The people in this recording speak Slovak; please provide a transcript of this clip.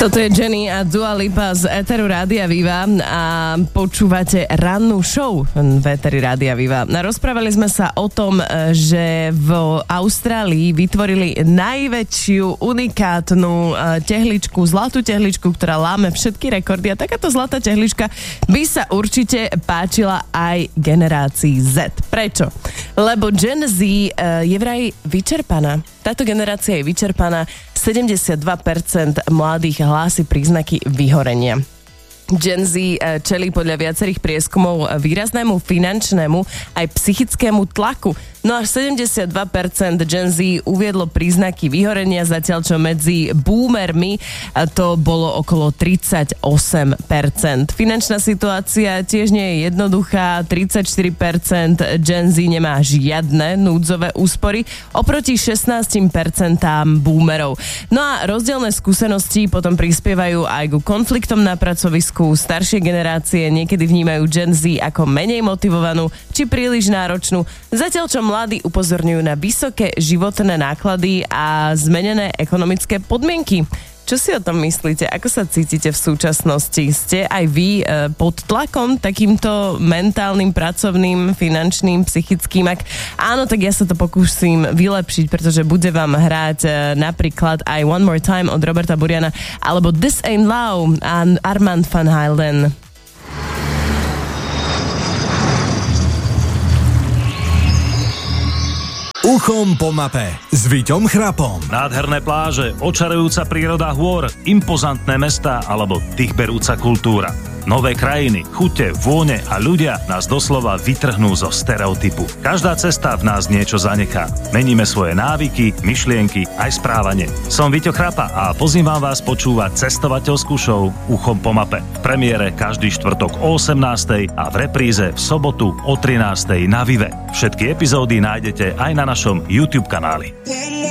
Toto je Jenny a Dua Lipa z Eteru Rádia Viva a počúvate rannú show v Eteri Rádia Viva. Rozprávali sme sa o tom, že v Austrálii vytvorili najväčšiu unikátnu tehličku, zlatú tehličku, ktorá láme všetky rekordy a takáto zlatá tehlička by sa určite páčila aj generácii Z. Prečo? Lebo Gen Z je vraj vyčerpaná. Táto generácia je vyčerpaná. 72% mladých hlási príznaky vyhorenia. Gen Z čelí podľa viacerých prieskumov výraznému finančnému aj psychickému tlaku. No až 72% Gen Z uviedlo príznaky vyhorenia, zatiaľ čo medzi boomermi to bolo okolo 38%. Finančná situácia tiež nie je jednoduchá. 34% Gen Z nemá žiadne núdzové úspory oproti 16% boomerov. No a rozdielne skúsenosti potom prispievajú aj ku konfliktom na pracovisku. Staršie generácie niekedy vnímajú Gen Z ako menej motivovanú či príliš náročnú, zatiaľ čo mladí upozorňujú na vysoké životné náklady a zmenené ekonomické podmienky. Čo si o tom myslíte? Ako sa cítite v súčasnosti? Ste aj vy pod tlakom takýmto mentálnym, pracovným, finančným, psychickým? Ak áno, tak ja sa to pokúsim vylepšiť, pretože bude vám hrať napríklad aj One More Time od Roberta Buriana alebo This Ain't Love a Armand van Helden. Uchom po mape s Víťom Chrapom. Nádherné pláže, očarujúca príroda hôr, impozantné mestá alebo dýchberúca kultúra. Nové krajiny, chute, vône a ľudia nás doslova vytrhnú zo stereotypu. Každá cesta v nás niečo zanechá. Meníme svoje návyky, myšlienky aj správanie. Som Víťo Chrapa a pozývam vás počúvať cestovateľskú show Uchom po mape. V premiére každý štvrtok o 18:00 a v repríze v sobotu o 13:00 na Vive. Všetky epizódy nájdete aj na našom YouTube kanáli.